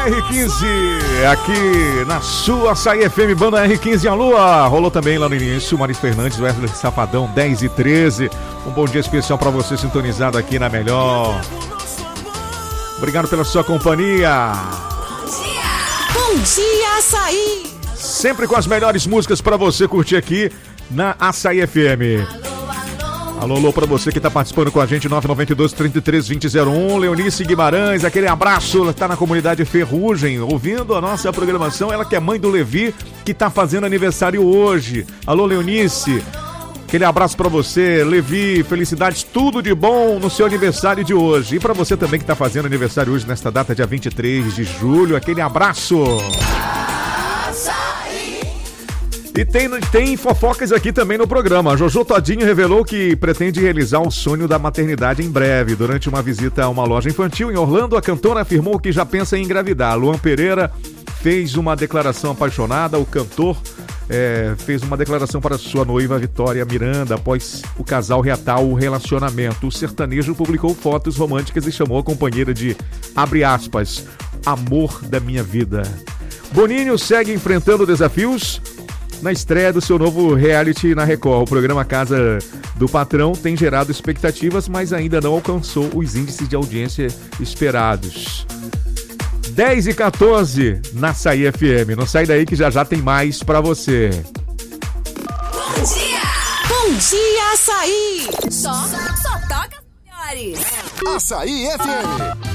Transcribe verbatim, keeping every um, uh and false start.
R quinze, aqui na sua Açaí F M, banda R quinze, a lua. Rolou também lá no início, Maris Fernandes, Wesley Safadão, dez e treze. Um bom dia especial pra você sintonizado aqui na melhor. Obrigado pela sua companhia. Bom dia, bom dia, Açaí. Sempre com as melhores músicas pra você curtir aqui na Açaí F M. Alô, alô pra você que tá participando com a gente, nove nove dois, três três, dois zero zero um, Leonice Guimarães, aquele abraço, tá na comunidade Ferrugem, ouvindo a nossa programação, ela que é mãe do Levi, que tá fazendo aniversário hoje. Alô, Leonice, aquele abraço pra você, Levi, felicidades, tudo de bom no seu aniversário de hoje. E pra você também que tá fazendo aniversário hoje, nesta data, dia vinte e três de julho, aquele abraço. E tem, tem fofocas aqui também no programa. A Jojo Todinho revelou que pretende realizar o sonho da maternidade em breve. Durante uma visita a uma loja infantil em Orlando, a cantora afirmou que já pensa em engravidar. Luan Pereira fez uma declaração apaixonada. O cantor é, fez uma declaração para sua noiva Vitória Miranda após o casal reatar o relacionamento. O sertanejo publicou fotos românticas e chamou a companheira de, abre aspas, amor da minha vida. Boninho segue enfrentando desafios na estreia do seu novo reality na Record. O programa Casa do Patrão tem gerado expectativas, mas ainda não alcançou os índices de audiência esperados. dez e quatorze na Açaí F M. Não sai daí que já já tem mais pra você. Bom dia! Bom dia, Açaí! Só, só toca as melhores. Açaí F M.